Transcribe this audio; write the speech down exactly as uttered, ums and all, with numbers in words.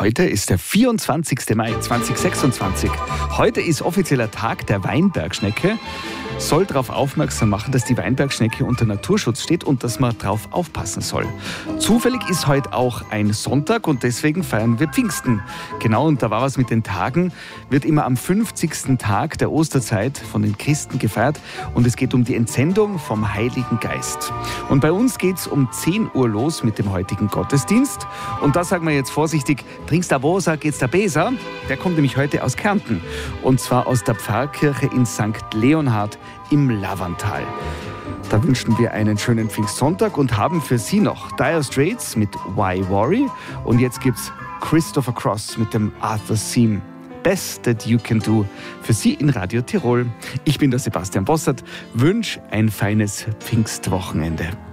Heute ist der vierundzwanzigster Mai zweitausendsechsundzwanzig. Heute ist offizieller Tag der Weinbergschnecke. Soll darauf aufmerksam machen, dass die Weinbergschnecke unter Naturschutz steht und dass man darauf aufpassen soll. Zufällig ist heute auch ein Sonntag und deswegen feiern wir Pfingsten. Genau, und da war was mit den Tagen. Wird immer am fünfzigsten Tag der Osterzeit von den Christen gefeiert und es geht um die Entsendung vom Heiligen Geist. Und bei uns geht es um zehn Uhr los mit dem heutigen Gottesdienst. Und da sagen wir jetzt vorsichtig, trinkst da Wosa, geht's da besser? Der kommt nämlich heute aus Kärnten und zwar aus der Pfarrkirche in Sankt Leonhard im Lavantal. Da wünschen wir einen schönen Pfingstsonntag und haben für Sie noch Dire Straits mit Why Worry und jetzt gibt's Christopher Cross mit dem Arthur Theme. Best That You Can Do für Sie in Radio Tirol. Ich bin der Sebastian Bossert, wünsche ein feines Pfingstwochenende.